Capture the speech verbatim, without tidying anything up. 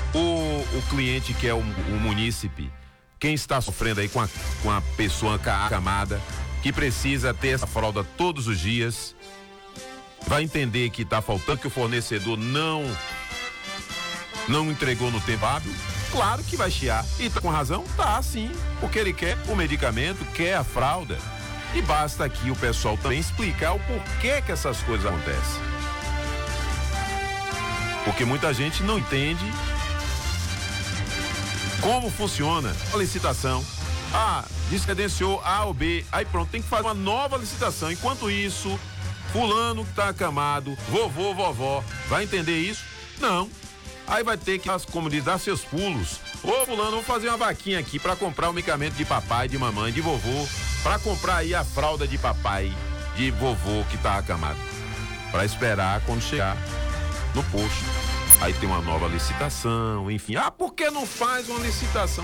O, o cliente que é o, o munícipe, quem está sofrendo aí com a, com a pessoa acamada, que precisa ter essa fralda todos os dias, vai entender que está faltando, que o fornecedor não não entregou no tempo hábil, claro que vai chiar. E tá com razão? Tá, sim, porque ele quer o medicamento, quer a fralda. E basta aqui o pessoal também explicar o porquê que essas coisas acontecem. Porque muita gente não entende como funciona a licitação. Ah, descredenciou A ou B, aí pronto, tem que fazer uma nova licitação. Enquanto isso, fulano que tá acamado, vovô, vovó, vai entender isso? Não. Aí vai ter que, como diz, dar seus pulos. Ô fulano, vou fazer uma vaquinha aqui pra comprar o medicamento de papai, de mamãe, de vovô, pra comprar aí a fralda de papai, de vovô que tá acamado. Pra esperar quando chegar no posto. Aí tem uma nova licitação, enfim. Ah, por que não faz uma licitação?